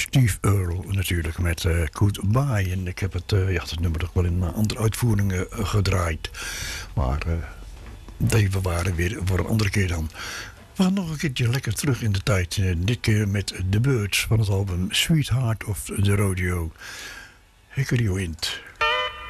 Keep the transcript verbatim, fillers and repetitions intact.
Steve Earle natuurlijk met uh, Goodbye. En ik heb het, uh, ja, het nummer toch wel in andere uitvoeringen uh, gedraaid. Maar uh, die bewaren weer voor een andere keer dan. We gaan nog een keertje lekker terug in de tijd. Uh, dit keer met The Birds van het album Sweetheart of the Rodeo. Hickory Wind.